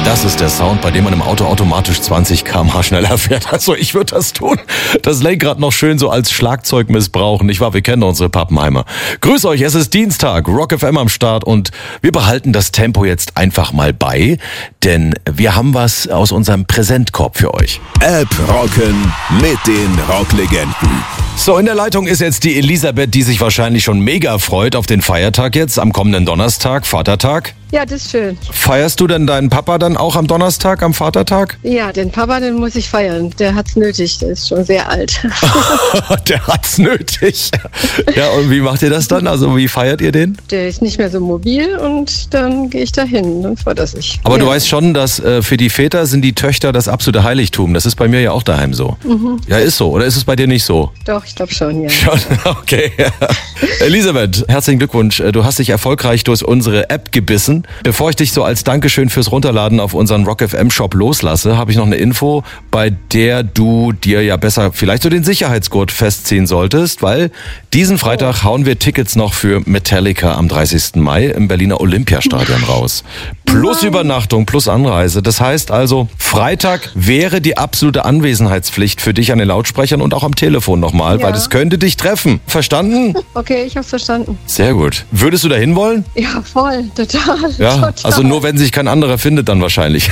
Das ist der Sound, bei dem man im Auto automatisch 20 km/h schneller fährt. Also ich würde das tun. Das Lenkrad noch schön so als Schlagzeug missbrauchen. Nicht wahr? Wir kennen unsere Pappenheimer. Grüß euch, es ist Dienstag, Rock FM am Start und wir behalten das Tempo jetzt einfach mal bei, denn wir haben was aus unserem Präsentkorb für euch. App rocken mit den Rocklegenden. So, in der Leitung ist jetzt die Elisabeth, die sich wahrscheinlich schon mega freut auf den Feiertag jetzt, am kommenden Donnerstag, Vatertag. Ja, das ist schön. Feierst du denn deinen Papa dann auch am Donnerstag, am Vatertag? Ja, den Papa, den muss ich feiern. Der hat's nötig, der ist schon sehr alt. Der hat's nötig. Ja, und wie macht ihr das dann? Also wie feiert ihr den? Der ist nicht mehr so mobil und dann gehe ich da hin, dann freut er sich. Aber ja. Du weißt schon, dass für die Väter sind die Töchter das absolute Heiligtum. Das ist bei mir ja auch daheim so. Mhm. Ja, ist so. Oder ist es bei dir nicht so? Doch, ich glaube schon, ja. Schon? Okay. Elisabeth, herzlichen Glückwunsch. Du hast dich erfolgreich durch unsere App gebissen. Bevor ich dich so als Dankeschön fürs Runterladen auf unseren Rock FM Shop loslasse, habe ich noch eine Info, bei der du dir ja besser vielleicht so den Sicherheitsgurt festziehen solltest, weil diesen Freitag hauen wir Tickets noch für Metallica am 30. Mai im Berliner Olympiastadion raus. Plus Übernachtung, plus Anreise. Das heißt also, Freitag wäre die absolute Anwesenheitspflicht für dich an den Lautsprechern und auch am Telefon nochmal, weil das könnte dich treffen. Verstanden? Okay, ich hab's verstanden. Sehr gut. Würdest du da hin wollen? Ja, voll, total. Ja, total. also nur wenn sich kein anderer findet, dann wahrscheinlich.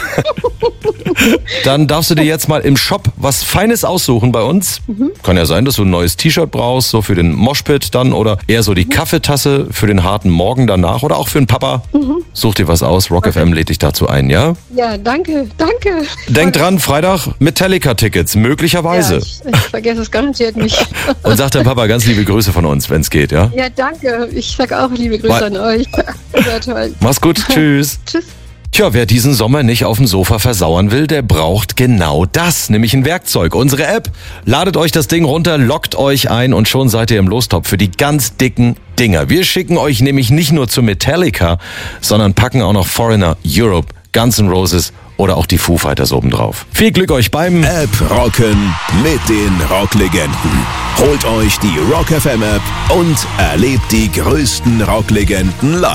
Dann darfst du dir jetzt mal im Shop was Feines aussuchen bei uns. Kann ja sein, dass du ein neues T-Shirt brauchst, so für den Moshpit dann oder eher so die Kaffeetasse für den harten Morgen danach oder auch für den Papa. Such dir was aus, Rock FM lädt dich dazu ein, ja? Ja, danke. Denk dran, Freitag Metallica-Tickets, möglicherweise. Ja, ich vergesse es garantiert nicht. Und sag deinem Papa ganz liebe Grüße von uns, wenn es geht, ja? Ja, danke. Ich sag auch liebe Grüße an euch. Sehr toll. Mach's gut, tschüss. Tschüss. Tja, wer diesen Sommer nicht auf dem Sofa versauern will, der braucht genau das, nämlich ein Werkzeug. Unsere App. Ladet euch das Ding runter, loggt euch ein und schon seid ihr im Lostopf für die ganz dicken Dinger. Wir schicken euch nämlich nicht nur zu Metallica, sondern packen auch noch Foreigner, Europe, Guns N' Roses oder auch die Foo Fighters obendrauf. Viel Glück euch beim App rocken mit den Rocklegenden. Holt euch die Rock FM App und erlebt die größten Rocklegenden live.